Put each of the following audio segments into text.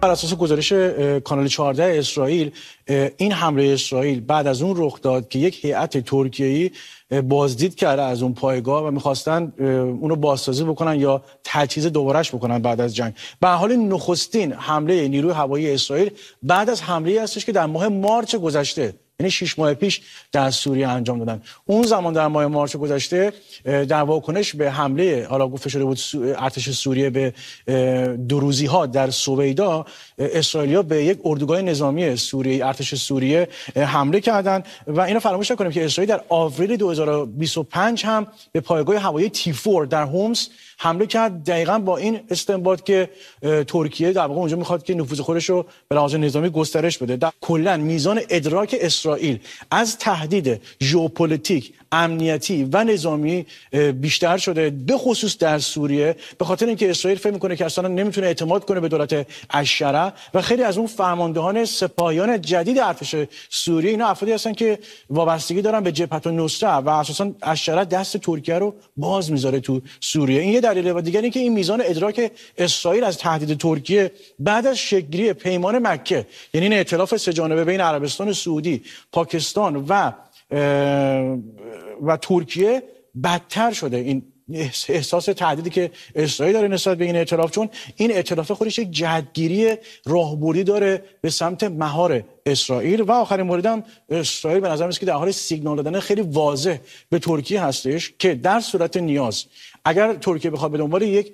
بر اساس گزارش کانال 14 اسرائیل، این حمله اسرائیل بعد از اون رخ داد که یک هیئت ترکیه‌ای بازدید کرده از اون پایگاه و می‌خواستن اونو بازسازی بکنن یا تجهیز دوبارهش بکنن بعد از جنگ. به حال نخستین حمله نیروی هوایی اسرائیل بعد از حمله‌ای هستش که در ماه مارس گذشته، یعنی 6 ماه پیش در سوریه انجام دادن. اون زمان در ماه مارس گذشته در واکنش به حمله حالا گفته شده بود ارتش سوریه به دروزی‌ها در سویدا، اسرائیلیا به یک اردوگاه نظامی سوریه، ارتش سوریه حمله کردند و اینو فراموش نکنیم که اسرائیل در آوریل 2025 هم به پایگاه هوایی تی4 در هومس حمله کرد، دقیقاً با این استنباط که ترکیه در واقع اونجا میخواد که نفوذ خودش رو به لحاظ نظامی گسترش بده. در کلا میزان ادراک اسرائیل از تهدید ژئوپلیتیک، امنیتی و نظامی بیشتر شده، به خصوص در سوریه، به خاطر اینکه اسرائیل فکر میکنه که اصلا نمیتونه اعتماد کنه به دولت الشرع و خیلی از اون فرماندهان سپاهیان جدید ارتش سوریه اینا افرادی هستن که وابستگی دارن به جبهت النصره و اساسا الشرع دست ترکیه رو باز میذاره تو سوریه. این یه دلیله و دیگه اینکه این میزان ادراک اسرائیل از تهدید ترکیه بعد از شکل‌گیری پیمان مکه، یعنی این ائتلاف سه جانبه بین عربستان سعودی، پاکستان و ترکیه بدتر شده. این احساس تهدیدی که اسرائیل داره نسبت به این ائتلاف، چون این ائتلاف خودش یک جهتگیری راهبردی داره به سمت مهار اسرائیل. و آخرین موردم، اسرائیل به نظر میاد که در حال سیگنال دادن خیلی واضح به ترکیه هستش که در صورت نیاز اگر ترکیه بخواد به دنبال یک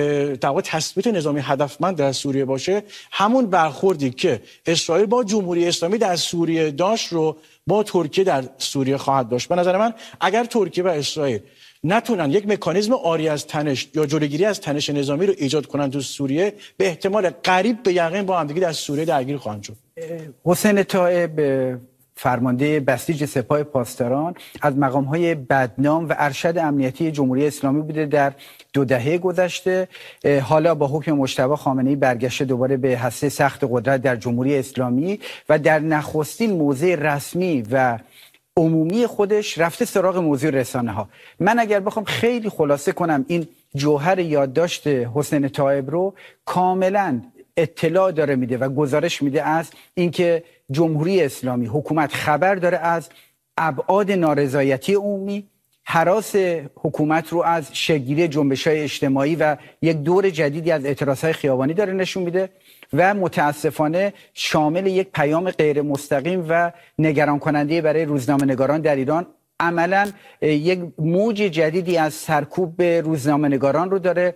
تثبیت نظامی هدفمند در سوریه باشه، همون برخوردی که اسرائیل با جمهوری اسلامی در سوریه داشت رو با ترکیه در سوریه خواهد داشت. به نظر من اگر ترکیه و اسرائیل نتونن یک مکانیزم عاری از تنش یا جلوگیری از تنش نظامی رو ایجاد کنن تو سوریه، به احتمال قریب به یقین با همدیگه در سوریه درگیر خواهند شد. حسین طایب، فرمانده بسیج سپاه پاسداران، از مقام‌های بدنام و ارشد امنیتی جمهوری اسلامی بوده در 2 دهه گذشته. حالا با حکم مجتبی خامنه‌ای برگشته دوباره به هسته سخت قدرت در جمهوری اسلامی و در نخستین موضع رسمی و عمومی خودش رفته سراغ موضوع رسانه‌ها. من اگر بخوام خیلی خلاصه کنم این جوهر یادداشت حسین طایب رو، کاملا اطلاع داره میده و گزارش میده از اینکه جمهوری اسلامی، حکومت خبر داره از ابعاد نارضایتی عمومی، هراس حکومت رو از شکل‌گیری جنبش‌های اجتماعی و یک دور جدیدی از اعتراض‌های خیابانی داره نشون میده و متاسفانه شامل یک پیام غیر مستقیم و نگران کننده برای روزنامه‌نگاران در ایران، عملاً یک موج جدیدی از سرکوب به روزنامه‌نگاران رو داره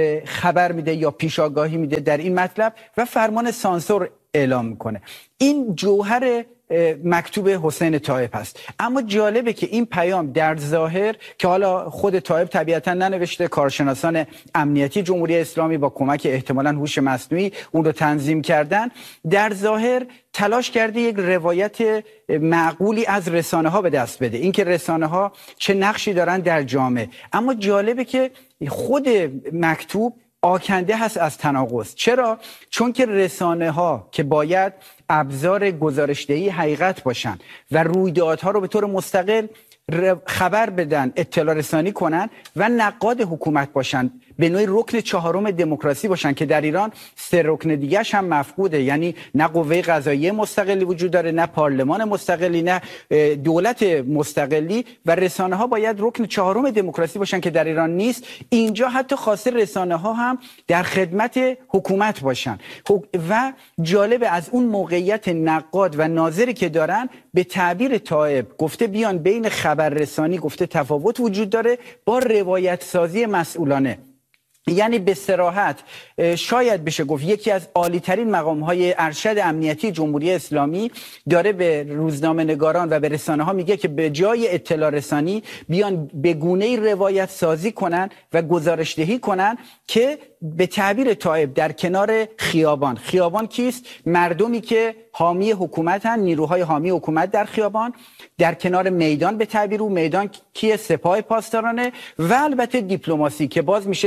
خبر میده یا پیشاگاهی میده در این مطلب و فرمان سانسور اعلام میکنه. این جوهر مکتوب حسین طایب هست. اما جالبه که این پیام در ظاهر، که حالا خود طایب طبیعتا ننوشته، کارشناسان امنیتی جمهوری اسلامی با کمک احتمالاً هوش مصنوعی اون رو تنظیم کردن، در ظاهر تلاش کرده یک روایت معقولی از رسانه ها به دست بده، اینکه رسانه ها چه نقشی دارن در جامعه. اما جالبه که خود مکتوب آکنده هست از تناقض. چرا؟ چون که رسانه ها که باید ابزار گزارشدهی حقیقت باشن و رویدادها رو به طور مستقل خبر بدن، اطلاع رسانی کنن و نقاد حکومت باشن، به نوعی رکن 4 دموکراسی باشن که در ایران 3 رکن دیگه‌اش هم مفقوده، یعنی نه قوه قضاییه مستقلی وجود داره، نه پارلمان مستقلی، نه دولت مستقلی و رسانه ها باید رکن 4 دموکراسی باشن که در ایران نیست. اینجا حتی خواسته رسانه ها هم در خدمت حکومت باشن و جالب از اون موقعیت نقاد و ناظری که دارن، به تعبیر طایب گفته بیان بین خبررسانی، گفته تفاوت وجود داره با روایت سازی مسئولانه. یعنی به صراحت شاید بشه گفت یکی از عالی‌ترین مقام‌های ارشد امنیتی جمهوری اسلامی داره به روزنامه‌نگاران و به رسانه‌ها میگه که به جای اطلاع رسانی بیان به گونه‌ای روایت سازی کنن و گزارشدهی کنن که به تعبیر طایب در کنار خیابان کیست؟ مردمی که حامی حکومتن، نیروهای حامی حکومت در خیابان، در کنار میدان به تعبیر او میدان کیه؟ سپاه پاسدارانه و البته دیپلماسی که باز میشه خروجی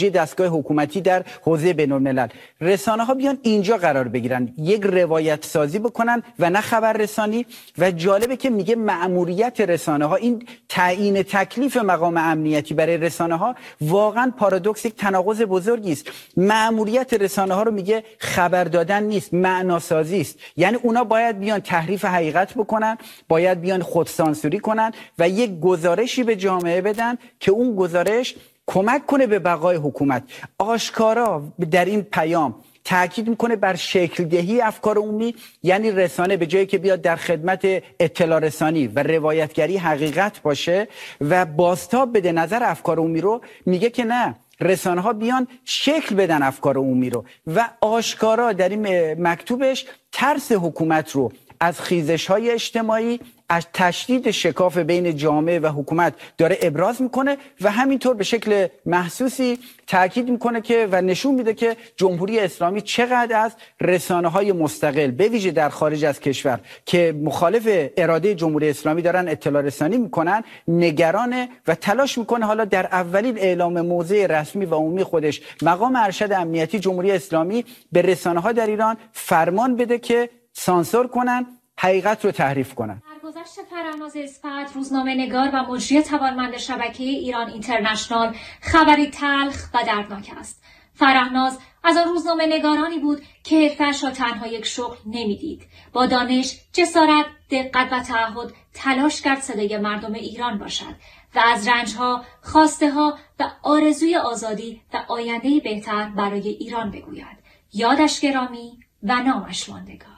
ویژه دستگاه حکومتی در حوزه بین‌الملل. رسانه‌ها بیان اینجا قرار بگیرن، یک روایت سازی بکنن و نه خبررسانی. و جالبه که میگه مأموریت رسانه‌ها، این تعیین تکلیف مقام امنیتی برای رسانه‌ها واقعا پارادوکس، یک تناقض بزرگی است. مأموریت رسانه‌ها رو میگه خبر دادن نیست، معناسازی است. یعنی اونا باید بیان تحریف حقیقت بکنن، باید بیان خودسانسوری کنن و یک گزارشی به جامعه بدن که اون گزارش کمک کنه به بقای حکومت. آشکارا در این پیام تاکید میکنه بر شکل دهی افکار عمومی، یعنی رسانه به جایی که بیاد در خدمت اطلاع رسانی و روایتگری حقیقت باشه و بازتاب بده نظر افکار عمومی رو، میگه که نه، رسانه ها بیان شکل بدن افکار عمومی رو. و آشکارا در این مکتوبش ترس حکومت رو از خیزش های اجتماعی، از تشدید شکاف بین جامعه و حکومت داره ابراز میکنه و همینطور به شکل محسوسی تاکید میکنه که و نشون میده که جمهوری اسلامی چقدر از رسانه های مستقل به ویژه در خارج از کشور که مخالف اراده جمهوری اسلامی دارن اطلاع رسانی میکنن نگرانه و تلاش میکنه حالا در اولین اعلام موضع رسمی و عمومی خودش مقام ارشد امنیتی جمهوری اسلامی به رسانه ها در ایران فرمان بده که سانسور کنن، حقیقت رو تحریف کنن. درگذشت فرهناز اسپت، روزنامه‌نگار و مجری توانمند شبکه ایران اینترنشنال، خبری تلخ و دردناک است. فرهناز از آن روزنامه‌نگارانی بود که حرفه‌اش را تنها یک شغل نمی‌دید. با دانش، جسارت، دقت و تعهد تلاش کرد صدای مردم ایران باشد و از رنج‌ها، خواسته‌ها و آرزوی آزادی و آینده‌ای بهتر برای ایران بگوید. یادش گرامی و نامش ماندگار.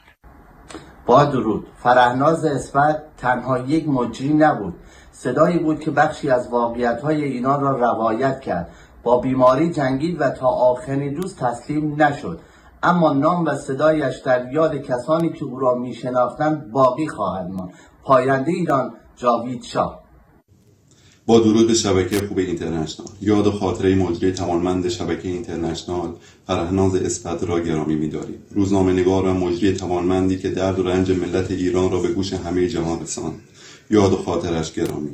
با درود. فرهناز اسپت تنها یک مجری نبود، صدایی بود که بخشی از واقعیت‌های ایران را روایت کرد. با بیماری جنگید و تا آخرین روز تسلیم نشد، اما نام و صدایش در یاد کسانی که او را می‌شناختند باقی خواهد ماند. پاینده ایران، جاوید شاه. با درود به شبکه خوب اینترنشنال، یاد و خاطره مجری توانمند شبکه اینترنشنال فرهناز اسپت را گرامی می‌داریم. روزنامه‌نگار و مجری توانمندی که درد و رنج ملت ایران را به گوش همه جهان رساند. یاد و خاطرش گرامی.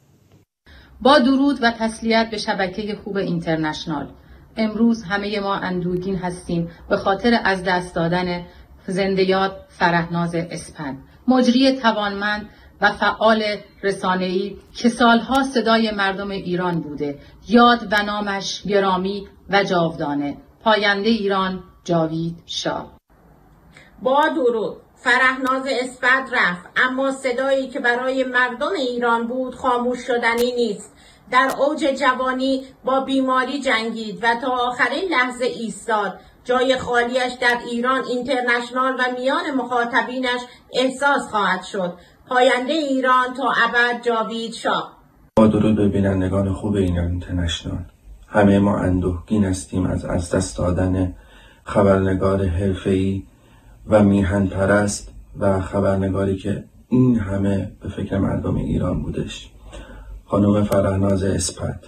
با درود و تسلیت به شبکه خوب اینترنشنال، امروز همه ما اندوهگین هستیم به خاطر از دست دادن زنده یاد فرهناز اسپت، مجری توانمند و فعال رسانه‌ای که سالها صدای مردم ایران بوده. یاد و نامش گرامی و جاودانه. پاینده ایران، جاوید شاه. با درود. فرهناز اسپت رفت، اما صدایی که برای مردم ایران بود خاموش شدنی نیست. در اوج جوانی با بیماری جنگید و تا آخرین لحظه ایستاد. جای خالیش در ایران اینترنشنال و میان مخاطبینش احساس خواهد شد. پاینده ایران تا ابد، جاوید شاه. با درود به بینندگان خوب ایران اینترنشنال، همه ما اندوهگین هستیم از دست دادن خبرنگار حرفه‌ای و میهن پرست و خبرنگاری که این همه به فکر مردم ایران بودش، خانم فرهناز اسپت.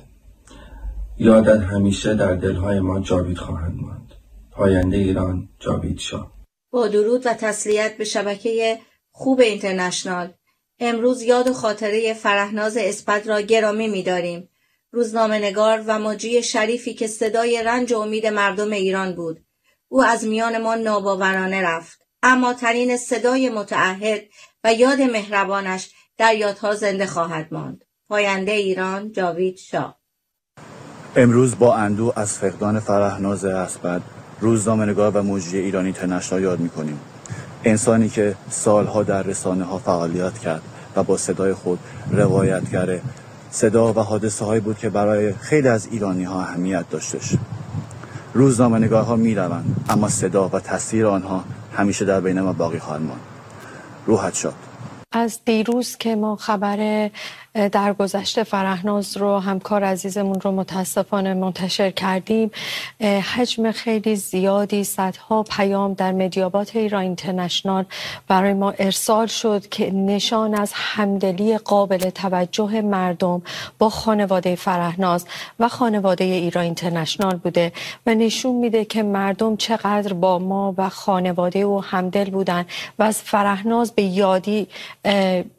یادت همیشه در دلهای ما جاوید خواهد ماند. پاینده ایران، جاوید شاه. با درود و تسلیت به شبکه خوب اینترنشنال، امروز یاد و خاطره فرهناز اسپت را گرامی می‌داریم. روزنامه‌نگار و مجری شریفی که صدای رنج و امید مردم ایران بود. او از میان ما ناباورانه رفت، اما ترین صدای متعهد و یاد مهربانش در یادها زنده خواهد ماند. پاینده ایران، جاوید شاه. امروز با اندوه از فقدان فرهناز اسپت، روزنامه‌نگار و مجری ایران اینترنشنال یاد می‌کنیم. انسانی که سالها در رسانه‌ها فعالیت کرد و با صدای خود روایتگر صدا و حادثه‌هایی بود که برای خیلی از ایرانی‌ها اهمیت داشتش. روزنامه‌نگارها می‌روند، اما صدا و تاثیر آنها همیشه در بین ما باقی خواهد ماند. روحت شاد. از دیروز که ما خبر درگذشت فرهناز رو، همکار عزیزمون رو متاسفانه منتشر کردیم، حجم خیلی زیادی، صدها پیام در مدیابات ایران اینترنشنال برای ما ارسال شد که نشان از همدلی قابل توجه مردم با خانواده فرهناز و خانواده ایران اینترنشنال بوده و نشون میده که مردم چقدر با ما و خانواده او همدل بودن و از فرهناز به یادی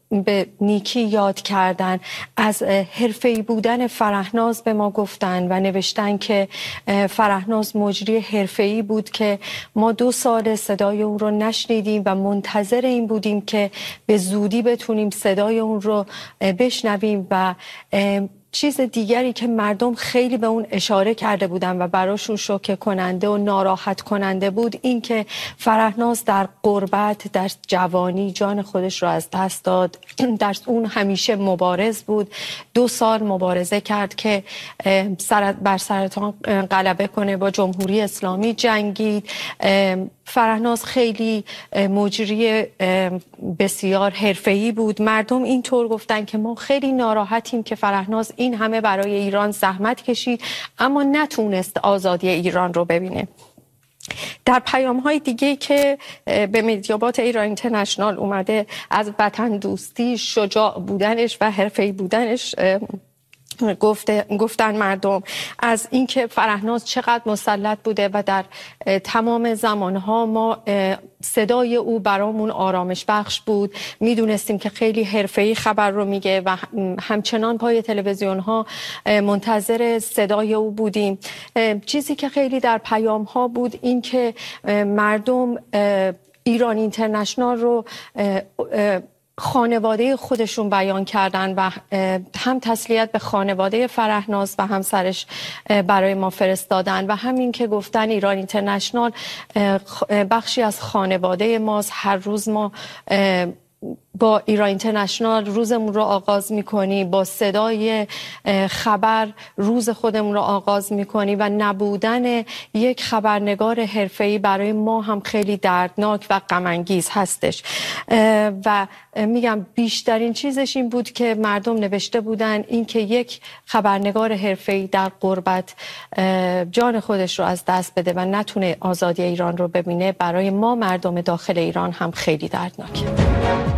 به نیکی یاد کردن. از حرفه‌ای بودن فرهناز به ما گفتن و نوشتن که فرهناز مجری حرفه‌ای بود که ما 2 سال صدای اون رو نشنیدیم و منتظر این بودیم که به زودی بتونیم صدای اون رو بشنویم. و چیز دیگری که مردم خیلی به اون اشاره کرده بودن و براشون شوکه کننده و ناراحت کننده بود، این که فرهناز در غربت، در جوانی جان خودش رو از دست داد. در اون همیشه مبارز بود. 2 سال مبارزه کرد که بر سرطان غلبه کنه، با جمهوری اسلامی جنگید. فرهناز خیلی مجری بسیار حرفه‌ای بود. مردم اینطور گفتن که ما خیلی ناراحتیم که فرهناز این همه برای ایران زحمت کشید اما نتونست آزادی ایران رو ببینه. در پیام‌های دیگه که به مدیابات ایران اینترنشنال اومده، از وطن دوستی، شجاع بودنش و حرفه‌ای بودنش گفتن مردم، از اینکه فرهناز چقدر مسلط بوده و در تمام زمانها ما صدای او برامون آرامش بخش بود. میدونستیم که خیلی حرفه‌ای خبر رو میگه و همچنان پای تلویزیون ها منتظر صدای او بودیم. چیزی که خیلی در پیام ها بود این که مردم ایران اینترنشنال رو خانواده خودشون بیان کردن و هم تسلیت به خانواده فرهناز و همسرش برای ما فرستادن و همین که گفتن ایران اینترنشنال بخشی از خانواده ماست. هر روز ما با ایران اینترنشنال روزمون رو آغاز میکنیم، با صدای خبر روز خودمون رو آغاز میکنیم و نبودن یک خبرنگار حرفه‌ای برای ما هم خیلی دردناک و غم انگیز هستش. و میگم بیشترین چیزش این بود که مردم نوشته بودن این که یک خبرنگار حرفه‌ای در غربت جان خودش رو از دست بده و نتونه آزادی ایران رو ببینه، برای ما مردم داخل ایران هم خیلی دردناکه.